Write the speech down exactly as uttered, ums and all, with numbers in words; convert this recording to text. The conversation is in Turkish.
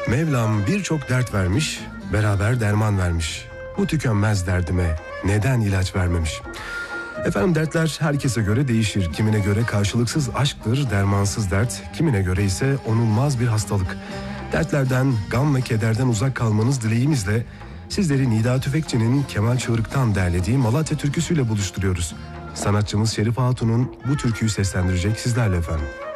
Mevlam birçok dert vermiş, beraber derman vermiş. Bu tükenmez derdime neden ilaç vermemiş? Efendim, dertler herkese göre değişir. Kimine göre karşılıksız aşktır, dermansız dert. Kimine göre ise onulmaz bir hastalık. Dertlerden, gam ve kederden uzak kalmanız dileğimizle sizleri Nida Tüfekçi'nin Kemal Çığırık'tan derlediği Malatya türküsüyle buluşturuyoruz. Sanatçımız Şerif Hatun'un bu türküyü seslendirecek sizlerle efendim.